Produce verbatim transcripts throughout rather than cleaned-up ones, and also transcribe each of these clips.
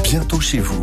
bientôt chez vous.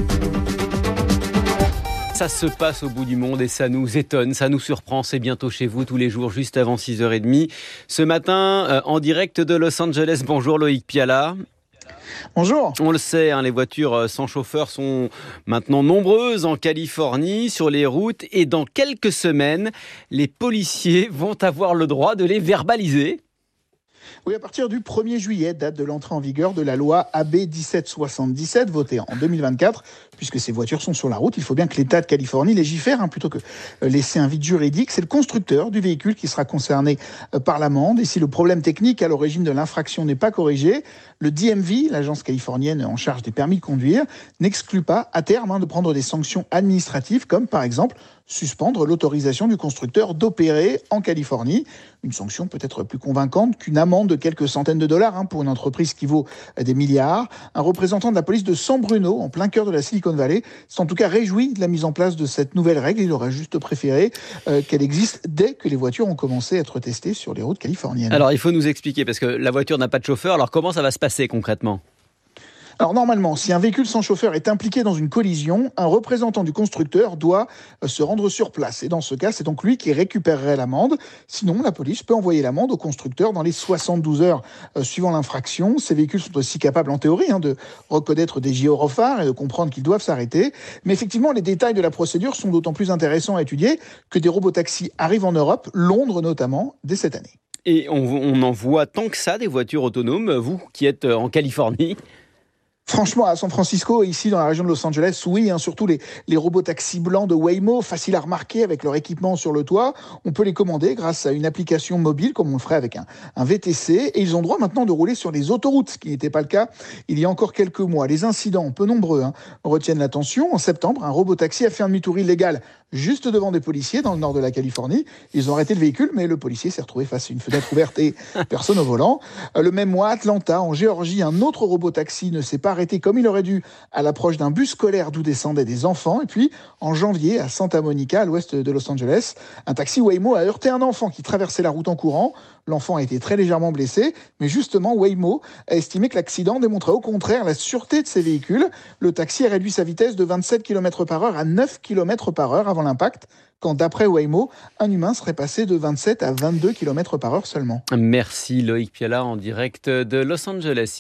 Ça se passe au bout du monde et ça nous étonne, ça nous surprend. C'est bientôt chez vous tous les jours, juste avant six heures trente. Ce matin, euh, en direct de Los Angeles. Bonjour Loïc Piala. Bonjour. On le sait, hein, les voitures sans chauffeur sont maintenant nombreuses en Californie, sur les routes. Et dans quelques semaines, les policiers vont avoir le droit de les verbaliser. Oui, à partir du premier juillet, date de l'entrée en vigueur de la loi A B dix-sept soixante-dix-sept, votée en deux mille vingt-quatre. Puisque ces voitures sont sur la route, il faut bien que l'État de Californie légifère, hein, plutôt que laisser un vide juridique. C'est le constructeur du véhicule qui sera concerné par l'amende. Et si le problème technique à l'origine de l'infraction n'est pas corrigé, le D M V, l'agence californienne en charge des permis de conduire, n'exclut pas à terme hein, de prendre des sanctions administratives, comme par exemple suspendre l'autorisation du constructeur d'opérer en Californie. Une sanction peut-être plus convaincante qu'une amende de quelques centaines de dollars hein, pour une entreprise qui vaut des milliards. Un représentant de la police de San Bruno, en plein cœur de la Silicon Valley, s'est en tout cas réjoui de la mise en place de cette nouvelle règle. Il aurait juste préféré euh, qu'elle existe dès que les voitures ont commencé à être testées sur les routes californiennes. Alors il faut nous expliquer, parce que la voiture n'a pas de chauffeur, alors comment ça va se passer concrètement ? Alors normalement, si un véhicule sans chauffeur est impliqué dans une collision, un représentant du constructeur doit se rendre sur place. Et dans ce cas, c'est donc lui qui récupérerait l'amende. Sinon, la police peut envoyer l'amende au constructeur dans les soixante-douze heures euh, suivant l'infraction. Ces véhicules sont aussi capables, en théorie, hein, de reconnaître des gyrophares et de comprendre qu'ils doivent s'arrêter. Mais effectivement, les détails de la procédure sont d'autant plus intéressants à étudier que des robotaxis arrivent en Europe, Londres notamment, dès cette année. Et on, on en voit tant que ça, des voitures autonomes, vous qui êtes en Californie ? Franchement, à San Francisco, ici dans la région de Los Angeles, oui, hein, surtout les, les robots taxis blancs de Waymo, faciles à remarquer avec leur équipement sur le toit. On peut les commander grâce à une application mobile, comme on le ferait avec un, un V T C. Et ils ont droit maintenant de rouler sur les autoroutes, ce qui n'était pas le cas il y a encore quelques mois. Les incidents, peu nombreux, hein, retiennent l'attention. En septembre, un robot taxi a fait un demi-tour illégal juste devant des policiers dans le nord de la Californie. Ils ont arrêté le véhicule, mais le policier s'est retrouvé face à une fenêtre ouverte et personne au volant. Le même mois, à Atlanta, en Géorgie, un autre robot taxi ne s'est pas arrêté comme il aurait dû à l'approche d'un bus scolaire d'où descendaient des enfants. Et puis, en janvier, à Santa Monica, à l'ouest de Los Angeles, un taxi Waymo a heurté un enfant qui traversait la route en courant. L'enfant a été très légèrement blessé, mais justement, Waymo a estimé que l'accident démontrait au contraire la sûreté de ses véhicules. Le taxi a réduit sa vitesse de vingt-sept kilomètres par heure à neuf kilomètres par heure avant l'impact, quand d'après Waymo, un humain serait passé de vingt-sept à vingt-deux kilomètres par heure seulement. Merci Loïc Piala en direct de Los Angeles.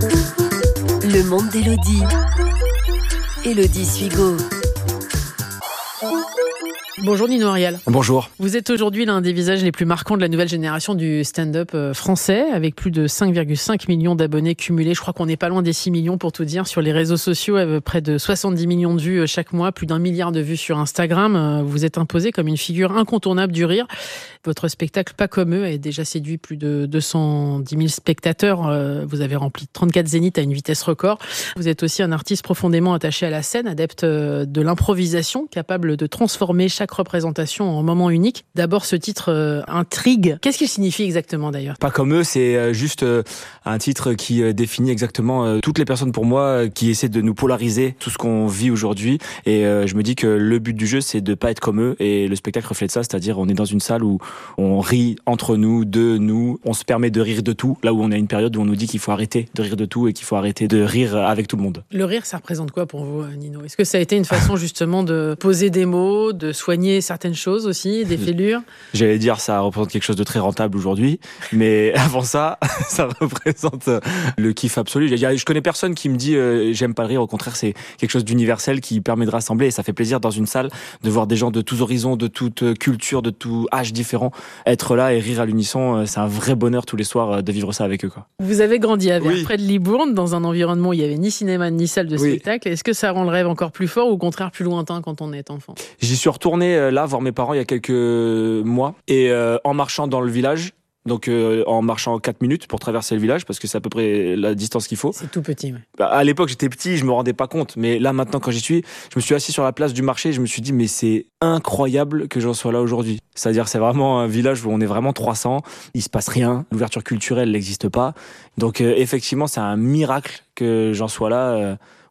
Le monde d'Élodie. Élodie Suigo. Bonjour Nino Arial. Bonjour. Vous êtes aujourd'hui l'un des visages les plus marquants de la nouvelle génération du stand-up français, avec plus de cinq virgule cinq millions d'abonnés cumulés. Je crois qu'on n'est pas loin des six millions pour tout dire sur les réseaux sociaux, avec près de soixante-dix millions de vues chaque mois, plus d'un milliard de vues sur Instagram. Vous êtes imposé comme une figure incontournable du rire. Votre spectacle Pas comme eux a déjà séduit plus de deux cent dix mille spectateurs. Vous avez rempli trente-quatre zéniths à une vitesse record. Vous êtes aussi un artiste profondément attaché à la scène, adepte de l'improvisation, capable de transformer chaque représentation en moment unique. D'abord, ce titre euh, intrigue. Qu'est-ce qu'il signifie exactement d'ailleurs ? Pas comme eux, c'est euh, juste euh, un titre qui euh, définit exactement euh, toutes les personnes pour moi euh, qui essaient de nous polariser tout ce qu'on vit aujourd'hui. Et euh, je me dis que le but du jeu, c'est de pas être comme eux. Et le spectacle reflète ça, c'est-à-dire on est dans une salle où on rit entre nous, de nous, on se permet de rire de tout. Là où on a une période où on nous dit qu'il faut arrêter de rire de tout et qu'il faut arrêter de rire avec tout le monde. Le rire, ça représente quoi pour vous, Nino ? Est-ce que ça a été une façon justement de poser des mots, de soigner certaines choses aussi, des fêlures ? J'allais dire ça représente quelque chose de très rentable aujourd'hui, mais avant ça, ça représente le kiff absolu. J'allais dire, je connais personne qui me dit euh, j'aime pas le rire, au contraire c'est quelque chose d'universel qui permet de rassembler et ça fait plaisir dans une salle de voir des gens de tous horizons, de toute culture, de tout âge différent être là et rire à l'unisson. C'est un vrai bonheur tous les soirs de vivre ça avec eux, quoi. Vous avez grandi à Vers, oui. près de Libourne, dans un environnement où il y avait ni cinéma ni salle de oui. spectacle. Est-ce que ça rend le rêve encore plus fort ou au contraire plus lointain quand on est enfant ? J'y suis retourné là voir mes parents il y a quelques mois et euh, en marchant dans le village, donc euh, en marchant quatre minutes pour traverser le village parce que c'est à peu près la distance qu'il faut. C'est tout petit, ouais. Bah, à l'époque j'étais petit, je me rendais pas compte, mais là maintenant quand j'y suis, je me suis assis sur la place du marché, je me suis dit mais c'est incroyable que j'en sois là aujourd'hui. C'est-à-dire c'est vraiment un village où on est vraiment trois cents, il se passe rien, l'ouverture culturelle n'existe pas, donc euh, effectivement c'est un miracle que j'en sois là. Euh,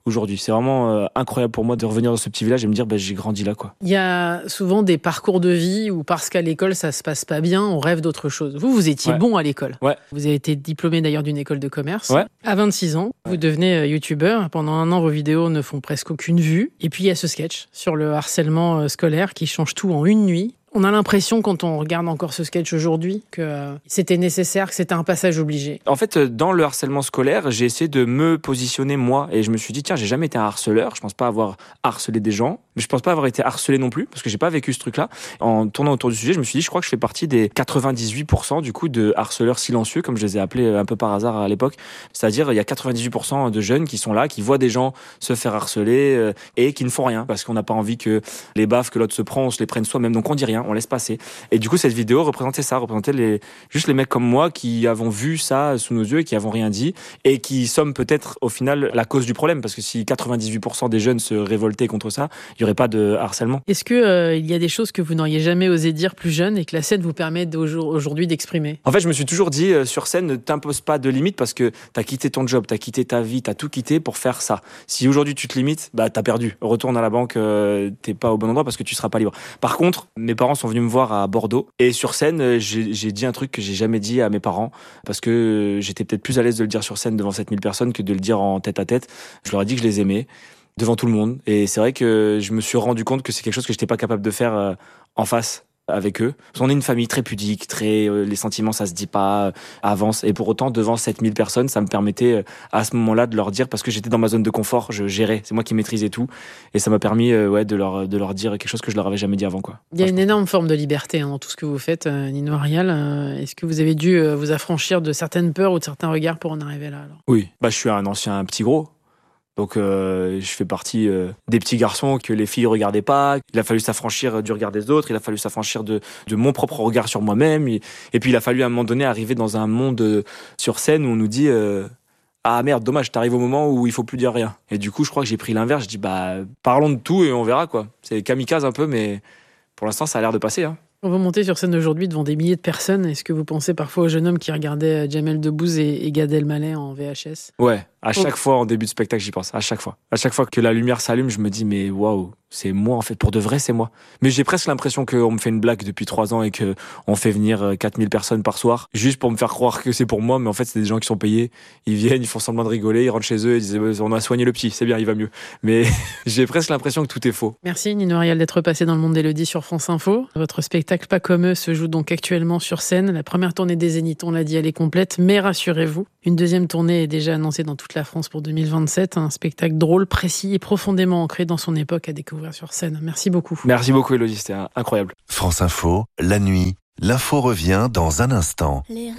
aujourd'hui. C'est vraiment euh, incroyable pour moi de revenir dans ce petit village et me dire bah, j'ai grandi là, quoi. Il y a souvent des parcours de vie où parce qu'à l'école ça se passe pas bien, on rêve d'autre chose. Vous, vous étiez Ouais. bon à l'école. Ouais. Vous avez été diplômé d'ailleurs d'une école de commerce. Ouais. À vingt-six ans, vous devenez euh, youtubeur. Pendant un an, vos vidéos ne font presque aucune vue. Et puis il y a ce sketch sur le harcèlement euh, scolaire qui change tout en une nuit. On a l'impression, quand on regarde encore ce sketch aujourd'hui, que euh, c'était nécessaire, que c'était un passage obligé. En fait, dans le harcèlement scolaire, j'ai essayé de me positionner moi et je me suis dit tiens, j'ai jamais été un harceleur, je pense pas avoir harcelé des gens, mais je pense pas avoir été harcelé non plus parce que j'ai pas vécu ce truc-là. En tournant autour du sujet, je me suis dit je crois que je fais partie des quatre-vingt-dix-huit pour cent du coup de harceleurs silencieux comme je les ai appelés un peu par hasard à l'époque. C'est-à-dire il y a quatre-vingt-dix-huit pour cent de jeunes qui sont là, qui voient des gens se faire harceler euh, et qui ne font rien parce qu'on n'a pas envie que les baffes que l'autre se prend, on se les prenne soi-même, donc on dit rien, on laisse passer. Et du coup, cette vidéo représentait ça, représentait les, juste les mecs comme moi qui avons vu ça sous nos yeux et qui avons rien dit et qui sommes peut-être au final la cause du problème parce que si quatre-vingt-dix-huit pour cent des jeunes se révoltaient contre ça, il n'y aurait pas de harcèlement. Est-ce que euh, il y a des choses que vous n'auriez jamais osé dire plus jeune et que la scène vous permet aujourd'hui d'exprimer ? En fait, je me suis toujours dit, euh, sur scène, ne t'impose pas de limites parce que t'as quitté ton job, t'as quitté ta vie, t'as tout quitté pour faire ça. Si aujourd'hui tu te limites, bah t'as perdu. Retourne à la banque, euh, t'es pas au bon endroit parce que tu seras pas libre. Par contre, mes parents sont venus me voir à Bordeaux et sur scène, j'ai, j'ai dit un truc que j'ai jamais dit à mes parents parce que j'étais peut-être plus à l'aise de le dire sur scène devant sept mille personnes que de le dire en tête à tête. Je leur ai dit que je les aimais devant tout le monde et c'est vrai que je me suis rendu compte que c'est quelque chose que j'étais pas capable de faire euh, en face avec eux. Parce qu'on est une famille très pudique, très euh, les sentiments ça se dit pas, euh, avance et pour autant devant sept mille personnes, ça me permettait euh, à ce moment-là de leur dire parce que j'étais dans ma zone de confort, je gérais, c'est moi qui maîtrisais tout et ça m'a permis euh, ouais de leur de leur dire quelque chose que je leur avais jamais dit avant quoi. Il y a Enfin, une énorme forme de liberté hein, dans tout ce que vous faites, euh, Nino Arial. Euh, est-ce que vous avez dû euh, vous affranchir de certaines peurs ou de certains regards pour en arriver là alors ? Oui, bah je suis un ancien petit gros. Donc euh, je fais partie euh, des petits garçons que les filles regardaient pas. Il a fallu s'affranchir du regard des autres, il a fallu s'affranchir de, de mon propre regard sur moi-même. Et, et puis il a fallu à un moment donné arriver dans un monde euh, sur scène où on nous dit euh, ah merde, dommage, t'arrives au moment où il faut plus dire rien. Et du coup je crois que j'ai pris l'inverse, je dis bah parlons de tout et on verra quoi. C'est kamikaze un peu mais pour l'instant ça a l'air de passer hein. Quand vous montez sur scène aujourd'hui devant des milliers de personnes, est-ce que vous pensez parfois aux jeunes hommes qui regardaient Jamel Debbouze et, et Gad Elmaleh en V H S ? Ouais, à chaque Oh. fois en début de spectacle j'y pense, à chaque fois. À chaque fois que la lumière s'allume, je me dis mais waouh, c'est moi en fait, pour de vrai c'est moi. Mais j'ai presque l'impression qu'on me fait une blague depuis trois ans et qu'on fait venir quatre mille personnes par soir, juste pour me faire croire que c'est pour moi, mais en fait c'est des gens qui sont payés, ils viennent, ils font semblant de rigoler, ils rentrent chez eux et ils disent on a soigné le petit, c'est bien, il va mieux. Mais j'ai presque l'impression que tout est faux. Merci Nino Arial d'être passé dans le monde d'Élodie sur France Info. Votre spectacle Pas comme eux se joue donc actuellement sur scène. La première tournée des Zéniths, on l'a dit, elle est complète, mais rassurez-vous, une deuxième tournée est déjà annoncée dans toute la France pour deux mille vingt-sept. Un spectacle drôle, précis et profondément ancré dans son époque à découvrir sur scène. Merci beaucoup. Merci beaucoup Élodie, c'était incroyable. France Info, la nuit, l'info revient dans un instant.